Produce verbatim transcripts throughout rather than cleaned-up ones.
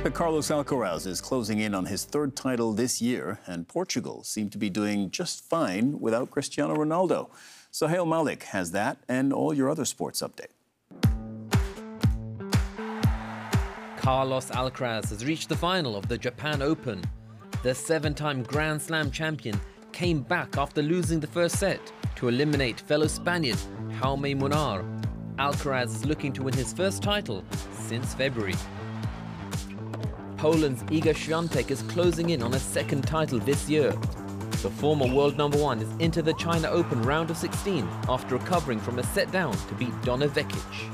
Carlos Alcaraz is closing in on his third title this year, and Portugal seem to be doing just fine without Cristiano Ronaldo. Sohail Malik has that and all your other sports update. Carlos Alcaraz has reached the final of the Japan Open. The seven-time Grand Slam champion came back after losing the first set to eliminate fellow Spaniard Jaume Munar. Alcaraz is looking to win his first title since February. Poland's Iga Świątek is closing in on a second title this year. The former world number one is into the China Open round of sixteen after recovering from a set down to beat Donna Vekic.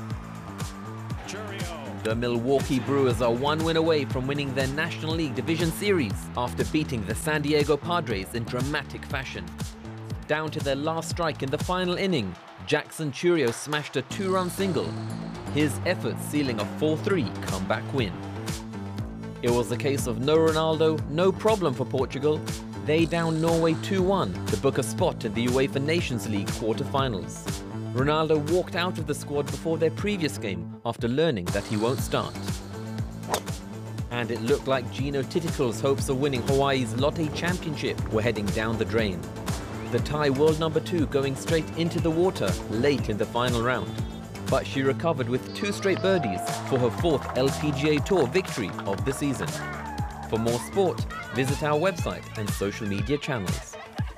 The Milwaukee Brewers are one win away from winning their National League Division Series after beating the San Diego Padres in dramatic fashion. Down to their last strike in the final inning, Jackson Chourio smashed a two-run single, his efforts sealing a four three comeback win. It was a case of no Ronaldo, no problem for Portugal. They downed Norway two one to book a spot in the UEFA Nations League quarter-finals. Ronaldo walked out of the squad before their previous game after learning that he won't start. And it looked like Gino Titikal's hopes of winning Hawaii's Lotte Championship were heading down the drain. The Thai world number two going straight into the water late in the final round. But she recovered with two straight birdies for her fourth L P G A Tour victory of the season. For more sport, visit our website and social media channels.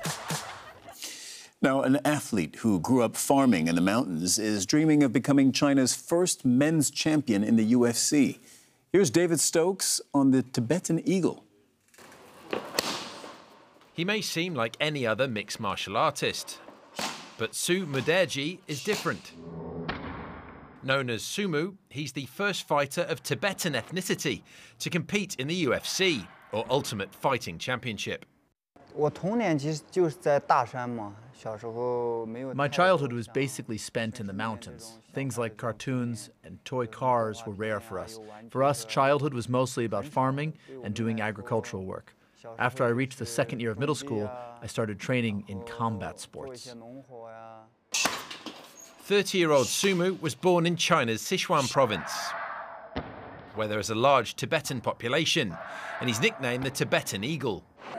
Now, an athlete who grew up farming in the mountains is dreaming of becoming China's first men's champion in the U F C. Here's David Stokes on the Tibetan Eagle. He may seem like any other mixed martial artist, but Su Mudaerji is different. Known as Sumu, he's the first fighter of Tibetan ethnicity to compete in the U F C, or Ultimate Fighting Championship. My childhood was basically spent in the mountains. Things like cartoons and toy cars were rare for us. For us, childhood was mostly about farming and doing agricultural work. After I reached the second year of middle school, I started training in combat sports. thirty-year-old Sumu was born in China's Sichuan province, where there is a large Tibetan population, and he's nicknamed the Tibetan Eagle.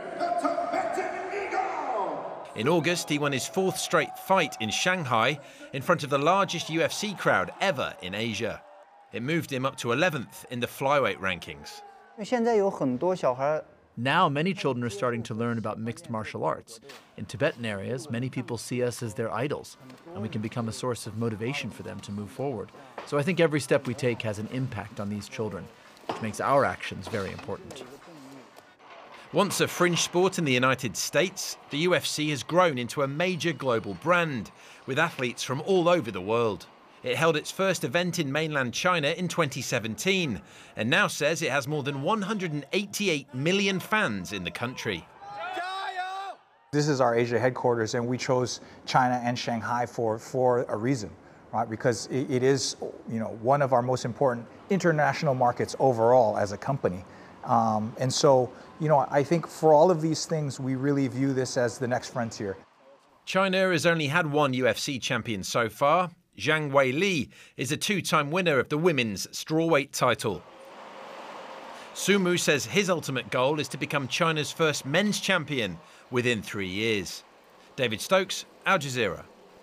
In August, he won his fourth straight fight in Shanghai in front of the largest U F C crowd ever in Asia. It moved him up to eleventh in the flyweight rankings. Now, many children are starting to learn about mixed martial arts. In Tibetan areas, many people see us as their idols, and we can become a source of motivation for them to move forward. So I think every step we take has an impact on these children, which makes our actions very important. Once a fringe sport in the United States, the U F C has grown into a major global brand, with athletes from all over the world. It held its first event in mainland China in twenty seventeen, and now says it has more than one hundred eighty-eight million fans in the country. This is our Asia headquarters, and we chose China and Shanghai for, for a reason, right? Because it, it is, you know, one of our most important international markets overall as a company. Um, and so, you know, I think for all of these things, we really view this as the next frontier. China has only had one U F C champion so far. Zhang Weili is a two-time winner of the women's strawweight title. Sumu says his ultimate goal is to become China's first men's champion within three years. David Stokes, Al Jazeera.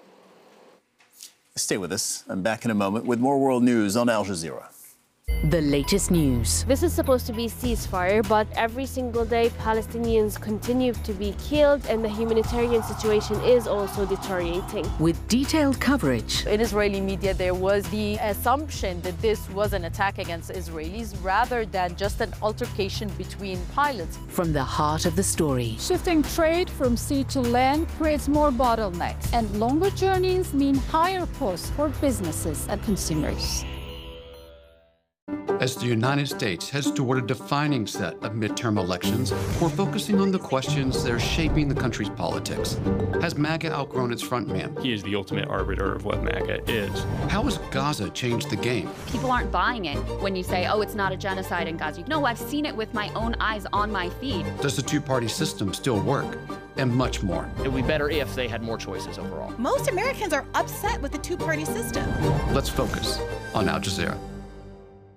Stay with us. I'm back in a moment with more world news on Al Jazeera. The latest news. This is supposed to be ceasefire, but every single day Palestinians continue to be killed and the humanitarian situation is also deteriorating. With detailed coverage. In Israeli media, there was the assumption that this was an attack against Israelis rather than just an altercation between pilots. From the heart of the story. Shifting trade from sea to land creates more bottlenecks, and longer journeys mean higher costs for businesses and consumers. As the United States heads toward a defining set of midterm elections, we're focusing on the questions that are shaping the country's politics. Has MAGA outgrown its frontman? He is the ultimate arbiter of what MAGA is. How has Gaza changed the game? People aren't buying it when you say, oh, it's not a genocide in Gaza. No, I've seen it with my own eyes on my feed. Does the two-party system still work? And much more. It would be better if they had more choices overall. Most Americans are upset with the two-party system. Let's focus on Al Jazeera.